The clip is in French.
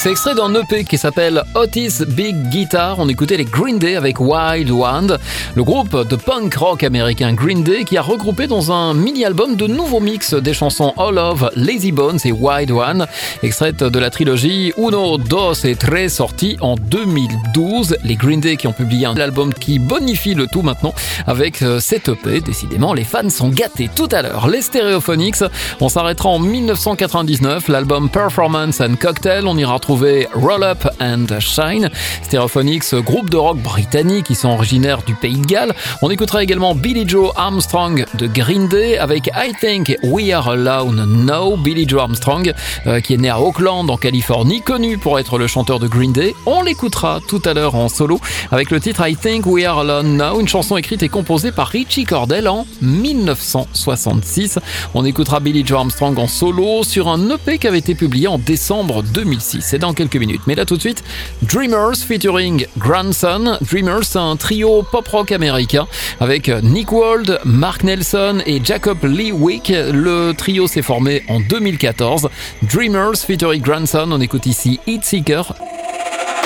C'est extrait d'un EP qui s'appelle Otis Big Guitar. On écoutait les Green Day avec Wild One, le groupe de punk rock américain Green Day qui a regroupé dans un mini-album de nouveaux mix des chansons All of, Lazy Bones et Wild One, extraites de la trilogie Uno, Dos et Tres, sortie en 2012. Les Green Day qui ont publié un album qui bonifie le tout maintenant avec cet EP. Décidément, les fans sont gâtés. Tout à l'heure, les Stereophonics. On s'arrêtera en 1999, l'album Performance and Cocktail. On ira trouver Roll Up and Shine. Stereophonics, groupe de rock britannique qui sont originaires du Pays de Galles. On écoutera également Billie Joe Armstrong de Green Day avec I Think We Are Alone Now. Billie Joe Armstrong qui est né à Oakland en Californie, connu pour être le chanteur de Green Day. On l'écoutera tout à l'heure en solo avec le titre I Think We Are Alone Now, une chanson écrite et composée par Richie Cordell en 1966. On écoutera Billie Joe Armstrong en solo sur un EP qui avait été publié en décembre 2006. C'est dans quelques minutes. Mais là tout de suite, Dreamers featuring Grandson. Dreamers, c'est un trio pop-rock américain avec Nick Wald, Mark Nelson et Jacob Lee Wick. Le trio s'est formé en 2014. Dreamers featuring Grandson. On écoute ici Heat Seeker.